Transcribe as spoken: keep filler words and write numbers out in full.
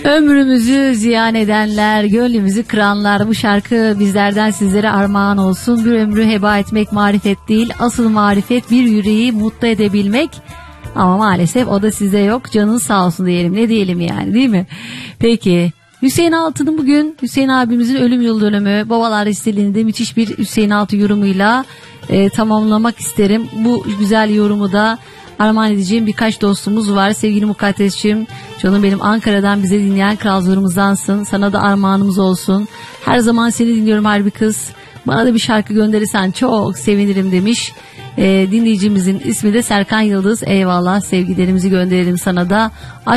Ömrümüzü ziyan edenler, gönlümüzü kıranlar, bu şarkı bizlerden sizlere armağan olsun. Bir ömrü heba etmek marifet değil, asıl marifet bir yüreği mutlu edebilmek. Ama maalesef o da size yok. Canın sağ olsun diyelim, ne diyelim yani, değil mi? Peki Hüseyin Altı'nın bugün Hüseyin abimizin ölüm yıl dönümü, babalar listeliğinde müthiş bir Hüseyin Altı yorumuyla e, tamamlamak isterim. Bu güzel yorumu da armağan edeceğim birkaç dostumuz var. Sevgili Mukaddes'cim, canım benim, Ankara'dan bize dinleyen krallarımızdansın. Sana da armağanımız olsun. Her zaman seni dinliyorum harbi kız. Bana da bir şarkı gönderirsen çok sevinirim demiş. Ee, dinleyicimizin ismi de Serkan Yıldız. Eyvallah, sevgilerimizi gönderelim sana da.